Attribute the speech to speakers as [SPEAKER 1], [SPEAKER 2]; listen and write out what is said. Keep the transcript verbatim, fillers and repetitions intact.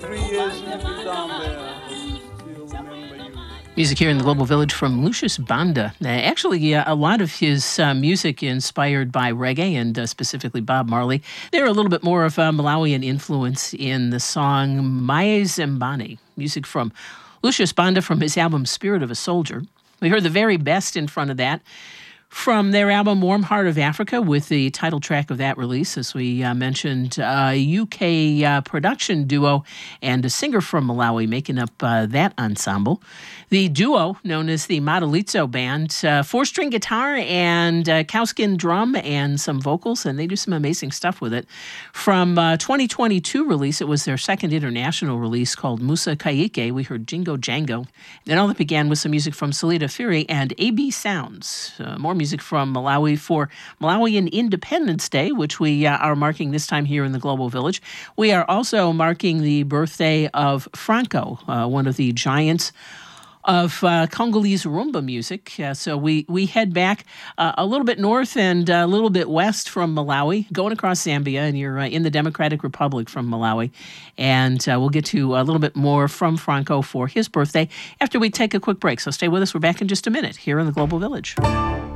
[SPEAKER 1] three years you've been down there. Still remember you.
[SPEAKER 2] Music here in the Global Village from Lucius Banda. Uh, actually, uh, a lot of his uh, music inspired by reggae and uh, specifically Bob Marley. There are a little bit more of uh, Malawian influence in the song Maye Zembani, music from Lucius Banda from his album Spirit of a Soldier. We heard the very best in front of that from their album Warm Heart of Africa, with the title track of that release, as we uh, mentioned, a U K uh, production duo and a singer from Malawi making up uh, that ensemble. The duo, known as the Madalitso Band, uh, four-string guitar and uh, cowskin drum and some vocals, and they do some amazing stuff with it. From uh, twenty twenty-two release, it was their second international release called Musa Kaike. We heard Jingo Jango. Then all that began with some music from Salida Fury and A B Sounds. Uh, more music from Malawi for Malawian Independence Day, which we uh, are marking this time here in the Global Village. We are also marking the birthday of Franco, uh, one of the giants of uh, Congolese rumba music. Uh, so we, we head back uh, a little bit north and a little bit west from Malawi, going across Zambia, and you're uh, in the Democratic Republic from Malawi. And uh, we'll get to a little bit more from Franco for his birthday after we take a quick break. So stay with us. We're back in just a minute here in the Global Village.